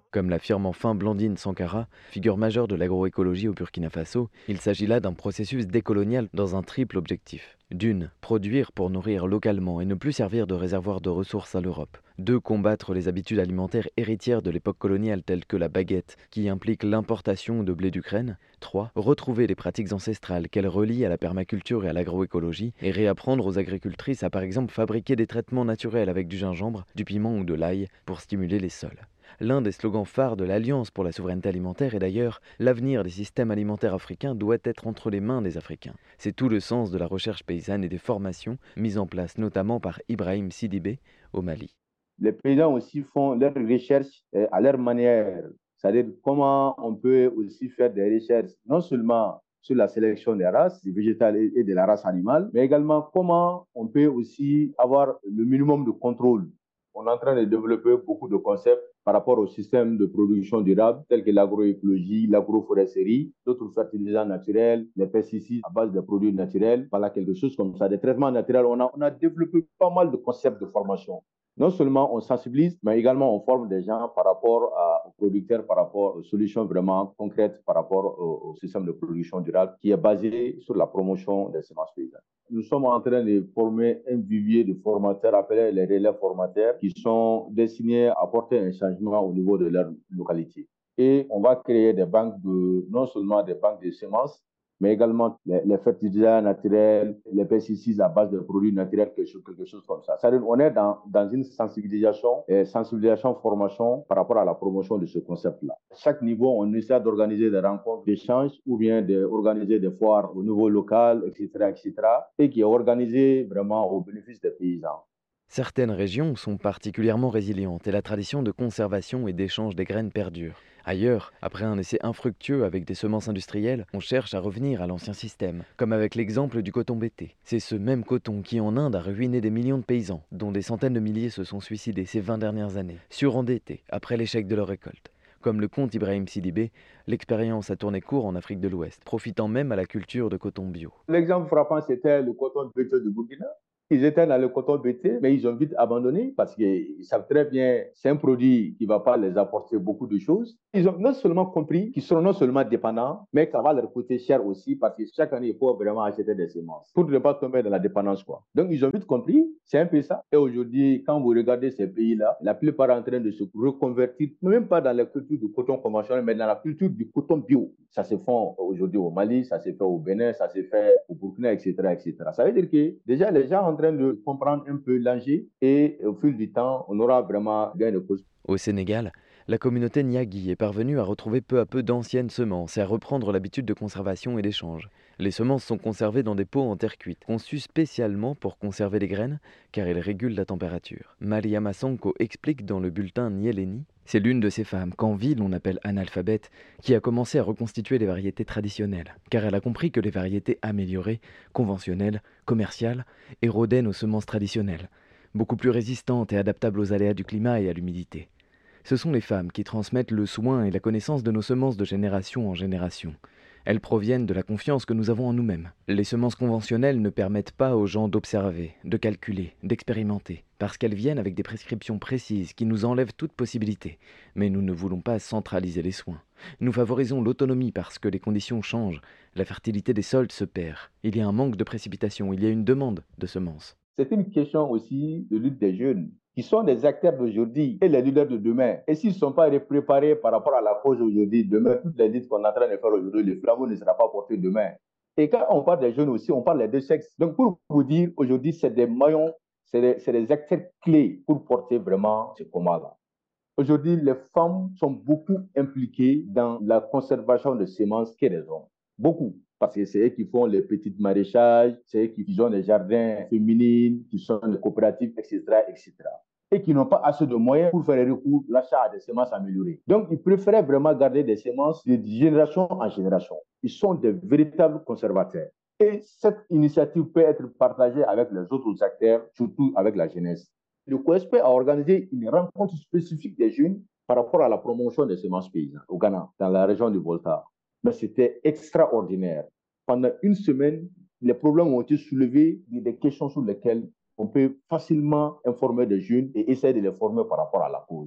Comme l'affirme enfin Blandine Sankara, figure majeure de l'agroécologie au Burkina Faso, il s'agit là d'un processus décolonial dans un triple objectif. D'une, produire pour nourrir localement et ne plus servir de réservoir de ressources à l'Europe. Deux, combattre les habitudes alimentaires héritières de l'époque coloniale telles que la baguette, qui implique l'importation de blé d'Ukraine. Trois, retrouver les pratiques ancestrales qu'elle relie à la permaculture et à l'agroécologie et réapprendre aux agricultrices à par exemple fabriquer des traitements naturels avec du gingembre, du piment ou de l'ail pour stimuler les sols. L'un des slogans phares de l'Alliance pour la souveraineté alimentaire est d'ailleurs «L'avenir des systèmes alimentaires africains doit être entre les mains des Africains». C'est tout le sens de la recherche paysanne et des formations mises en place notamment par Ibrahim Sidibé au Mali. Les paysans aussi font leurs recherches à leur manière. C'est-à-dire comment on peut aussi faire des recherches, non seulement sur la sélection des races, des végétales et de la race animale, mais également comment on peut aussi avoir le minimum de contrôle. On est en train de développer beaucoup de concepts par rapport au système de production durable, tels que l'agroécologie, l'agroforesterie, d'autres fertilisants naturels, les pesticides à base de produits naturels, voilà quelque chose comme ça, des traitements naturels. On a développé pas mal de concepts de formation. Non seulement on sensibilise, mais également on forme des gens par rapport aux producteurs, par rapport aux solutions vraiment concrètes, par rapport au système de production durable qui est basé sur la promotion des semences paysannes. Nous sommes en train de former un vivier de formateurs appelés les relais formateurs qui sont destinés à apporter un changement au niveau de leur localité. Et on va créer des banques non seulement des banques de semences, mais également les fertilisants naturels, les pesticides à base de produits naturels, quelque chose comme ça. C'est-à-dire on est dans une sensibilisation, formation par rapport à la promotion de ce concept-là. À chaque niveau, on essaie d'organiser des rencontres d'échange ou bien d'organiser des foires au niveau local, etc., etc., et qui est organisé vraiment au bénéfice des paysans. Certaines régions sont particulièrement résilientes et la tradition de conservation et d'échange des graines perdure. Ailleurs, après un essai infructueux avec des semences industrielles, on cherche à revenir à l'ancien système, comme avec l'exemple du coton bêté. C'est ce même coton qui en Inde a ruiné des millions de paysans, dont des centaines de milliers se sont suicidés ces 20 dernières années, surendettés après l'échec de leur récolte. Comme le compte Ibrahim Sidibé, l'expérience a tourné court en Afrique de l'Ouest, profitant même à la culture de coton bio. L'exemple frappant, c'était le coton bêté de Burkina. Ils étaient dans le coton bêté, mais ils ont vite abandonné parce qu'ils savent très bien que c'est un produit qui ne va pas les apporter beaucoup de choses. Ils ont non seulement compris qu'ils seront non seulement dépendants, mais que ça va leur coûter cher aussi parce que chaque année, il faut vraiment acheter des semences pour ne pas tomber dans la dépendance, quoi. Donc, ils ont vite compris, c'est un peu ça. Et aujourd'hui, quand vous regardez ces pays-là, la plupart sont en train de se reconvertir, même pas dans la culture du coton conventionnel, mais dans la culture du coton bio. Ça se fait aujourd'hui au Mali, ça se fait au Bénin, ça se fait au Burkina, etc., etc. Ça veut dire que déjà, les gens sont en train de comprendre un peu l'enjeu et au fil du temps, on aura vraiment gain de cause. Au Sénégal, la communauté Niagui est parvenue à retrouver peu à peu d'anciennes semences et à reprendre l'habitude de conservation et d'échange. Les semences sont conservées dans des pots en terre cuite, conçus spécialement pour conserver les graines, car elles régulent la température. Mariama Sanko explique dans le bulletin Nieleni, c'est l'une de ces femmes qu'en ville on appelle analphabète, qui a commencé à reconstituer les variétés traditionnelles, car elle a compris que les variétés améliorées, conventionnelles, commerciales, érodaient nos semences traditionnelles, beaucoup plus résistantes et adaptables aux aléas du climat et à l'humidité. Ce sont les femmes qui transmettent le soin et la connaissance de nos semences de génération en génération. Elles proviennent de la confiance que nous avons en nous-mêmes. Les semences conventionnelles ne permettent pas aux gens d'observer, de calculer, d'expérimenter, parce qu'elles viennent avec des prescriptions précises qui nous enlèvent toute possibilité. Mais nous ne voulons pas centraliser les soins. Nous favorisons l'autonomie parce que les conditions changent. La fertilité des sols se perd. Il y a un manque de précipitation, il y a une demande de semences. C'est une question aussi de lutte des jeunes qui sont des acteurs d'aujourd'hui et les leaders de demain. Et s'ils ne sont pas préparés par rapport à la cause aujourd'hui, demain, toutes les luttes qu'on est en train de faire aujourd'hui, le flambeau ne sera pas porté demain. Et quand on parle des jeunes aussi, on parle des deux sexes. Donc, pour vous dire, aujourd'hui, c'est des maillons, c'est des acteurs clés pour porter vraiment ce combat-là. Aujourd'hui, les femmes sont beaucoup impliquées dans la conservation de semences que les hommes. Beaucoup. Parce que c'est eux qui font les petits maraîchages, c'est eux qui ont les jardins féminins, qui sont les coopératives, etc., etc. Et qui n'ont pas assez de moyens pour faire recours à l'achat à des semences améliorées. Donc, ils préféraient vraiment garder des semences de génération en génération. Ils sont des véritables conservateurs. Et cette initiative peut être partagée avec les autres acteurs, surtout avec la jeunesse. Le COSP a organisé une rencontre spécifique des jeunes par rapport à la promotion des semences paysannes au Ghana, dans la région du Volta. Mais c'était extraordinaire. Pendant une semaine, les problèmes ont été soulevés, des questions sur lesquelles on peut facilement informer des jeunes et essayer de les former par rapport à la cause.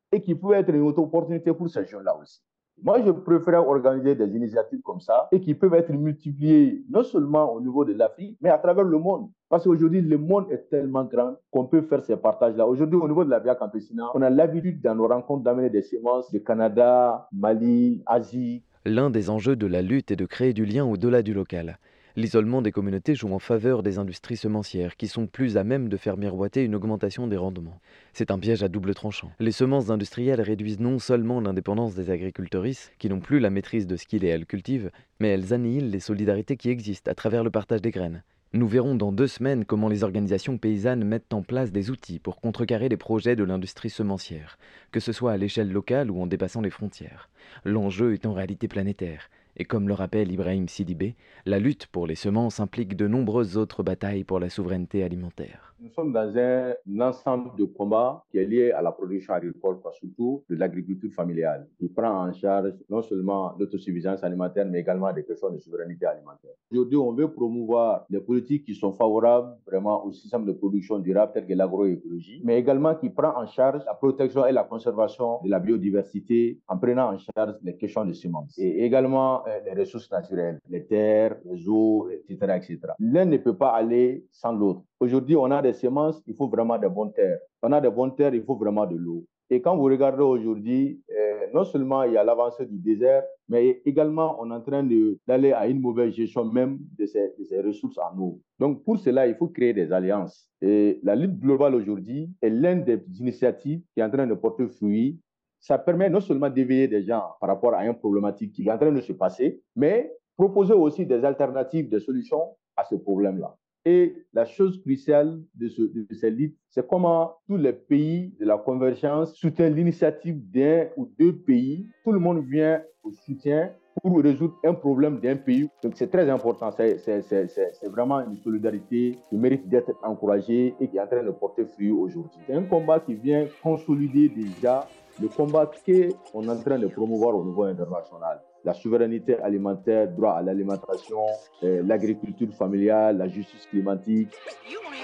et qui peut être une autre opportunité pour ces jeunes-là aussi. Moi, je préfère organiser des initiatives comme ça et qui peuvent être multipliées non seulement au niveau de l'Afrique, mais à travers le monde. Parce qu'aujourd'hui, le monde est tellement grand qu'on peut faire ces partages-là. Aujourd'hui, au niveau de la Via Campesina, on a l'habitude dans nos rencontres d'amener des semences du Canada, Mali, Asie. L'un des enjeux de la lutte est de créer du lien au-delà du local. L'isolement des communautés joue en faveur des industries semencières qui sont plus à même de faire miroiter une augmentation des rendements. C'est un piège à double tranchant. Les semences industrielles réduisent non seulement l'indépendance des agricultrices, qui n'ont plus la maîtrise de ce qu'ils et elles cultivent, mais elles annihilent les solidarités qui existent à travers le partage des graines. Nous verrons dans 2 semaines comment les organisations paysannes mettent en place des outils pour contrecarrer les projets de l'industrie semencière, que ce soit à l'échelle locale ou en dépassant les frontières. L'enjeu est en réalité planétaire. Et comme le rappelle Ibrahim Sidibé, la lutte pour les semences implique de nombreuses autres batailles pour la souveraineté alimentaire. Nous sommes dans un ensemble de combats qui est lié à la production agricole, surtout de l'agriculture familiale, qui prend en charge non seulement l'autosuffisance alimentaire, mais également des questions de souveraineté alimentaire. Aujourd'hui, on veut promouvoir des politiques qui sont favorables vraiment au système de production durable tel que l'agroécologie, mais également qui prend en charge la protection et la conservation de la biodiversité en prenant en charge les questions de semences et également les ressources naturelles, les terres, les eaux, etc., etc. L'un ne peut pas aller sans l'autre. Aujourd'hui, on a des semences, il faut vraiment de bonnes terres. On a de bonnes terres, il faut vraiment de l'eau. Et quand vous regardez aujourd'hui, non seulement il y a l'avancée du désert, mais également on est en train d'aller à une mauvaise gestion même de ces ressources en eau. Donc pour cela, il faut créer des alliances. Et la lutte globale aujourd'hui est l'une des initiatives qui est en train de porter fruit. Ça permet non seulement d'éveiller des gens par rapport à une problématique qui est en train de se passer, mais proposer aussi des alternatives, des solutions à ce problème-là. Et la chose cruciale de ces luttes, c'est comment tous les pays de la convergence soutiennent l'initiative d'un ou deux pays. Tout le monde vient au soutien pour résoudre un problème d'un pays. Donc c'est très important. C'est vraiment une solidarité qui mérite d'être encouragée et qui est en train de porter fruit aujourd'hui. C'est un combat qui vient consolider déjà le combat qu'on est en train de promouvoir au niveau international. La souveraineté alimentaire, droit à l'alimentation, l'agriculture familiale, la justice climatique.